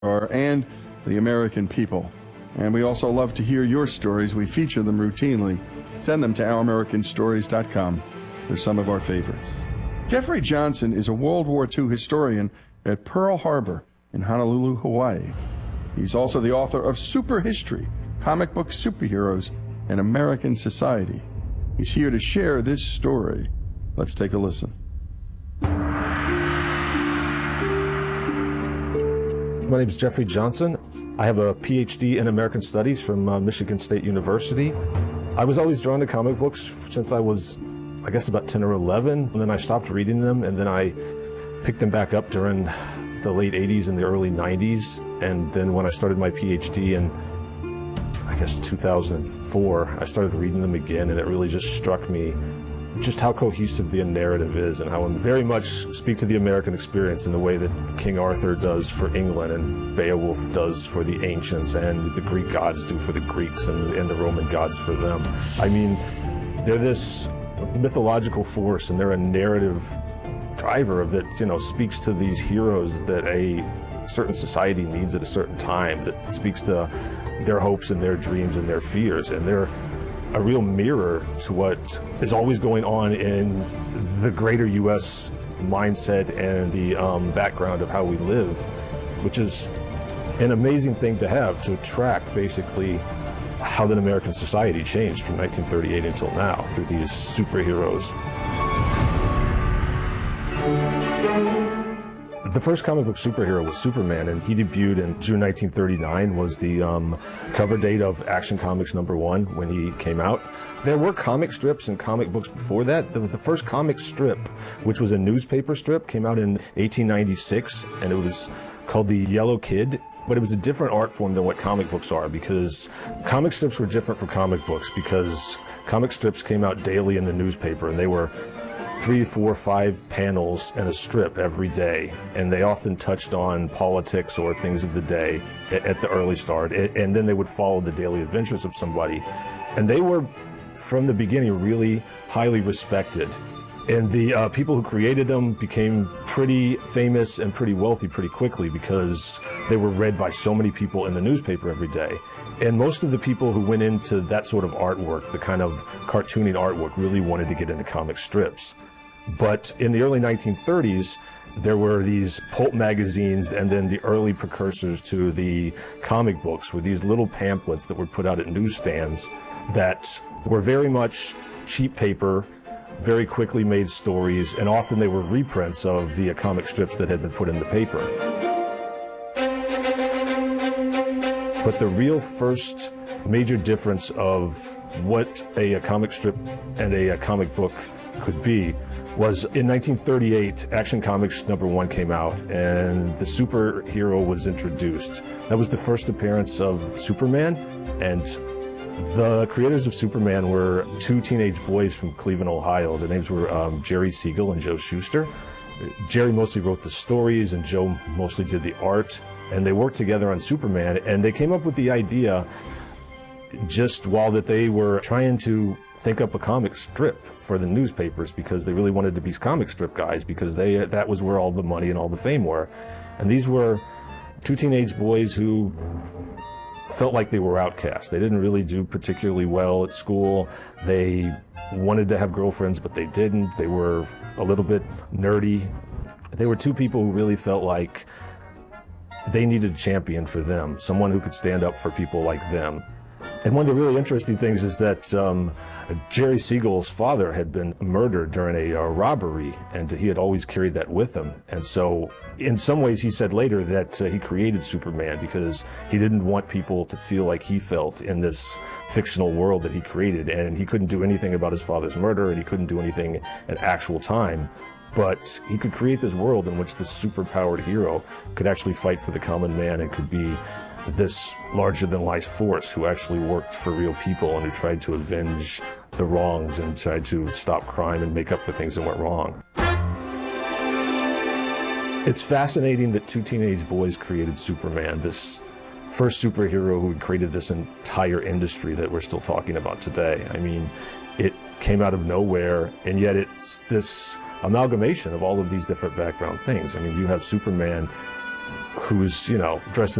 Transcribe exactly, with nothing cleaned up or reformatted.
and the American people. And we also love to hear your stories. We feature them routinely. Send them to our american stories dot com. They're some of our favorites. Jeffrey Johnson is a World War Two historian at Pearl Harbor in Honolulu, Hawaii. He's also the author of Super History, Comic Book Superheroes and American Society. He's here to share this story. Let's take a listen. My name is Jeffrey Johnson. I have a P H D in American Studies from uh, Michigan State University. I was always drawn to comic books since I was, I guess, about ten or eleven, and then I stopped reading them, and then I picked them back up during the late eighties and the early nineties, and then when I started my P H D in, I guess, two thousand four, I started reading them again, and it really just struck me just how cohesive the narrative is and how it very much speak to the American experience in the way that King Arthur does for England and Beowulf does for the ancients and the Greek gods do for the Greeks and, and the Roman gods for them. I mean, they're this mythological force and they're a narrative driver that, you know, speaks to these heroes that a certain society needs at a certain time, that speaks to their hopes and their dreams and their fears, and they're a real mirror to what is always going on in the greater U S mindset and the um, background of how we live, which is an amazing thing to have, to track basically how the American society changed from nineteen thirty-eight until now through these superheroes. The first comic book superhero was Superman, and he debuted in June nineteen thirty-nine, was the um, cover date of Action Comics number one when he came out. There were comic strips and comic books before that. The, the first comic strip, which was a newspaper strip, came out in eighteen ninety-six, and it was called The Yellow Kid. But it was a different art form than what comic books are, because comic strips were different from comic books, because comic strips came out daily in the newspaper, and they were three, four, five panels and a strip every day, and they often touched on politics or things of the day at the early start, and then they would follow the daily adventures of somebody, and they were from the beginning really highly respected, and the uh, people who created them became pretty famous and pretty wealthy pretty quickly because they were read by so many people in the newspaper every day. And most of the people who went into that sort of artwork, the kind of cartooning artwork, really wanted to get into comic strips. But in the early nineteen thirties, there were these pulp magazines, and then the early precursors to the comic books were these little pamphlets that were put out at newsstands that were very much cheap paper, very quickly made stories, and often they were reprints of the comic strips that had been put in the paper. But the real first major difference of what a, a comic strip and a, a comic book could be was in nineteen thirty-eight, Action Comics number one came out, and the superhero was introduced. That was the first appearance of Superman, and the creators of Superman were two teenage boys from Cleveland, Ohio. Their names were um, Jerry Siegel and Joe Shuster. Jerry mostly wrote the stories, and Joe mostly did the art, and they worked together on Superman, and they came up with the idea just while that they were trying to think up a comic strip for the newspapers, because they really wanted to be comic strip guys, because they that was where all the money and all the fame were. And these were two teenage boys who felt like they were outcasts. They didn't really do particularly well at school. They wanted to have girlfriends, but they didn't. They were a little bit nerdy. They were two people who really felt like they needed a champion for them, someone who could stand up for people like them. And one of the really interesting things is that um, Jerry Siegel's father had been murdered during a uh, robbery, and he had always carried that with him. And so in some ways he said later that uh, he created Superman because he didn't want people to feel like he felt in this fictional world that he created, and he couldn't do anything about his father's murder, and he couldn't do anything at actual time. But he could create this world in which this superpowered hero could actually fight for the common man and could be this larger-than-life force who actually worked for real people and who tried to avenge the wrongs and tried to stop crime and make up for things that went wrong. It's fascinating that two teenage boys created Superman, this first superhero who had created this entire industry that we're still talking about today. I mean, it came out of nowhere, and yet it's this amalgamation of all of these different background things. I mean, you have Superman who's, you know, dressed in